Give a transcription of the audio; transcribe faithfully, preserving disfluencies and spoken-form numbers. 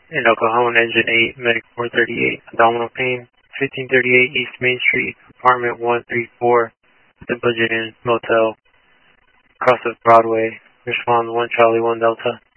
In Oklahoma, Engine eight, Medic four thirty-eight, abdominal pain, fifteen thirty-eight East Main Street, apartment one three four, at the Budget Inn Motel, across of Broadway. Respond one Charlie one Delta.